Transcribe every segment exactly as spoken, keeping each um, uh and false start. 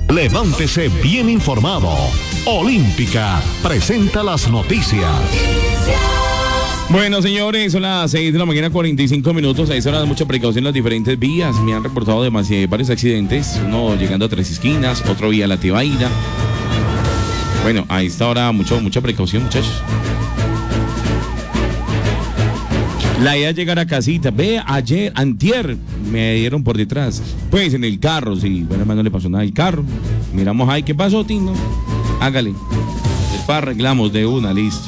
Levántese bien informado. Olímpica presenta las noticias. Bueno, señores, son las seis de la mañana, cuarenta y cinco minutos. A esa hora de mucha precaución en las diferentes vías. Me han reportado demasiados, varios accidentes. Uno llegando a Tres Esquinas, otro vía La Tebaida. Bueno, a esta hora mucho, mucha precaución, muchachos. La idea es llegar a casita. Ve, ayer, antier, me dieron por detrás. Pues en el carro, sí. Bueno, hermano, no le pasó nada al carro. Miramos ahí, ¿qué pasó, Tino? Hágale. Después arreglamos de una, listo.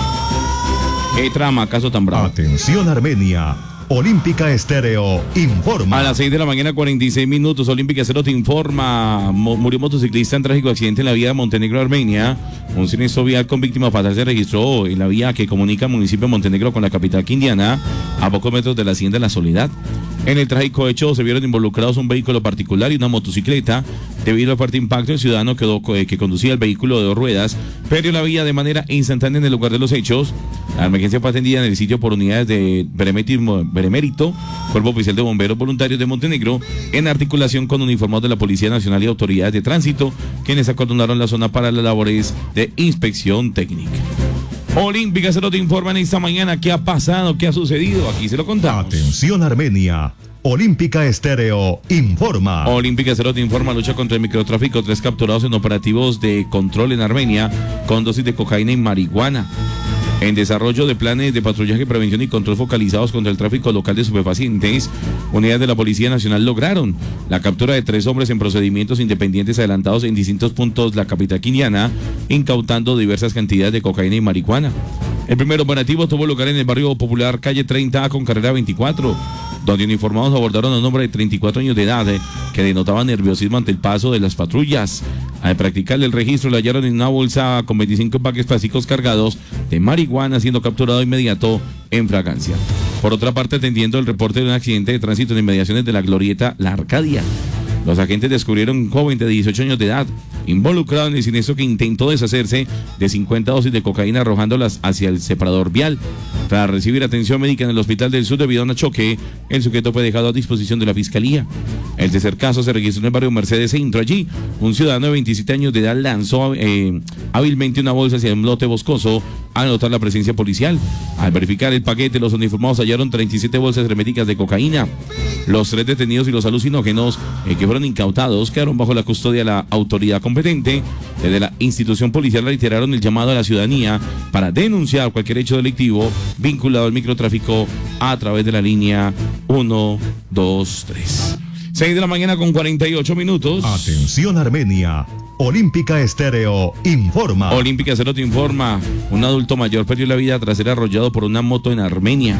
¿Ah? ¿Qué trama, acaso tan bravo? Atención, Armenia. Olímpica Estéreo informa. A las seis de la mañana, cuarenta y seis minutos, Olímpica Estéreo te informa. Mo- murió motociclista en trágico accidente en la vía de Montenegro, Armenia. Un siniestro vial con víctima fatal se registró en la vía que comunica el municipio de Montenegro con la capital quindiana, a pocos metros de la hacienda La Soledad. En el trágico hecho se vieron involucrados un vehículo particular y una motocicleta. Debido al fuerte impacto, el ciudadano quedó, eh, que conducía el vehículo de dos ruedas perdió la vía de manera instantánea en el lugar de los hechos. La emergencia fue atendida en el sitio por unidades de Benemérito, Benemérito, Cuerpo Oficial de Bomberos Voluntarios de Montenegro, en articulación con uniformados de la Policía Nacional y autoridades de tránsito, quienes acordonaron la zona para las labores de inspección técnica. Olímpica Cero te informa en esta mañana qué ha pasado, qué ha sucedido. Aquí se lo contamos. Atención, Armenia. Olímpica Estéreo informa. Olímpica Cero te informa, lucha contra el microtráfico, tres capturados en operativos de control en Armenia con dosis de cocaína y marihuana. En desarrollo de planes de patrullaje, prevención y control focalizados contra el tráfico local de estupefacientes, unidades de la Policía Nacional lograron la captura de tres hombres en procedimientos independientes adelantados en distintos puntos de la capital quindiana, incautando diversas cantidades de cocaína y marihuana. El primer operativo tuvo lugar en el barrio popular calle treinta A con carrera veinticuatro, donde uniformados abordaron a un hombre de treinta y cuatro años de edad eh, que denotaba nerviosismo ante el paso de las patrullas. Al practicar el registro, le hallaron en una bolsa con veinticinco empaques plásticos cargados de marihuana, siendo capturado de inmediato en fragancia. Por otra parte, atendiendo el reporte de un accidente de tránsito en inmediaciones de la glorieta La Arcadia, los agentes descubrieron un joven de dieciocho años de edad involucrado en el siniestro que intentó deshacerse de cincuenta dosis de cocaína arrojándolas hacia el separador vial. Tras recibir atención médica en el Hospital del Sur debido a un choque, el sujeto fue dejado a disposición de la Fiscalía. El tercer caso se registró en el barrio Mercedes Centro. Allí, un ciudadano de veintisiete años de edad lanzó eh, hábilmente una bolsa hacia un lote boscoso al notar la presencia policial. Al verificar el paquete, los uniformados hallaron treinta y siete bolsas herméticas de cocaína. Los tres detenidos y los alucinógenos eh, que fueron incautados quedaron bajo la custodia de la autoridad competente. Desde la institución policial reiteraron el llamado a la ciudadanía para denunciar cualquier hecho delictivo vinculado al microtráfico a través de la línea uno dos tres. seis de la mañana con cuarenta y ocho minutos. Atención, Armenia. Olímpica Estéreo informa. Olímpica Cero te informa. Un adulto mayor perdió la vida tras ser arrollado por una moto en Armenia.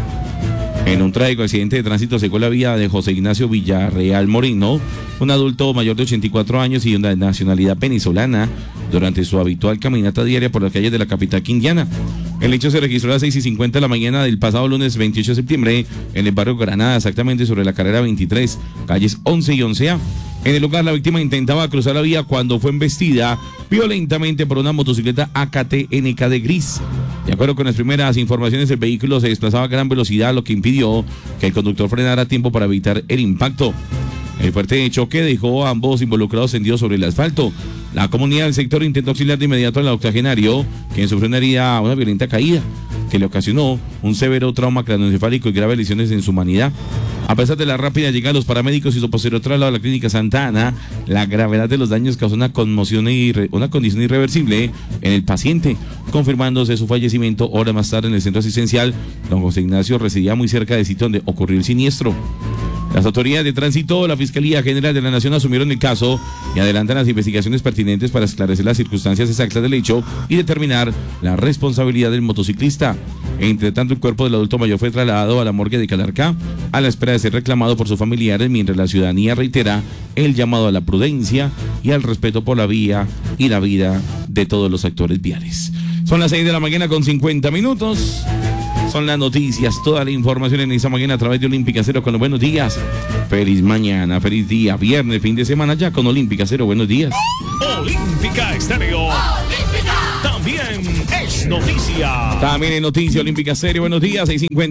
En un trágico accidente de tránsito secó la vida de José Ignacio Villarreal Moreno, un adulto mayor de ochenta y cuatro años y de nacionalidad venezolana, durante su habitual caminata diaria por las calles de la capital quindiana. El hecho se registró a las seis y cincuenta de la mañana del pasado lunes veintiocho de septiembre en el barrio Granada, exactamente sobre la carrera veintitrés, calles once y once A. En el lugar, la víctima intentaba cruzar la vía cuando fue embestida violentamente por una motocicleta A K T N K de gris. De acuerdo con las primeras informaciones, el vehículo se desplazaba a gran velocidad, lo que impidió que el conductor frenara a tiempo para evitar el impacto. El fuerte choque dejó a ambos involucrados tendidos sobre el asfalto. La comunidad del sector intentó auxiliar de inmediato al octogenario, quien sufrió una herida, una violenta caída, que le ocasionó un severo trauma craneoencefálico y graves lesiones en su humanidad. A pesar de la rápida llegada de los paramédicos y su posterior traslado a la clínica Santa Ana, la gravedad de los daños causó una conmoción y irre, una condición irreversible en el paciente, confirmándose su fallecimiento horas más tarde en el centro asistencial. Don José Ignacio residía muy cerca del sitio donde ocurrió el siniestro. Las autoridades de tránsito, la Fiscalía General de la Nación asumieron el caso y adelantan las investigaciones pertinentes para esclarecer las circunstancias exactas del hecho y determinar la responsabilidad del motociclista. Entre tanto, el cuerpo del adulto mayor fue trasladado a la morgue de Calarcá a la espera de ser reclamado por sus familiares, mientras la ciudadanía reitera el llamado a la prudencia y al respeto por la vía y la vida de todos los actores viales. Son las seis de la mañana con cincuenta minutos. Son las noticias, toda la información en esta mañana a través de Olímpica Cero con los buenos días. Feliz mañana, feliz día, viernes, fin de semana ya con Olímpica Cero, buenos días. Olímpica Estéreo. Olímpica. También es noticia. También es noticia, Olímpica Cero, buenos días, seis cincuenta.